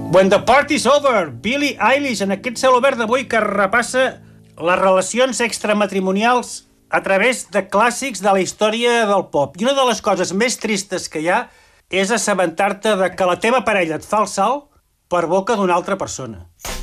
When the Party's Over, Billie Eilish, en aquest cel obert d'avui que repassa les relacions extramatrimonials a través de clàssics de la història del pop. I una de les coses més tristes que hi ha és assabentar-te de que la teva parella et fa el salt per boca d'una altra persona.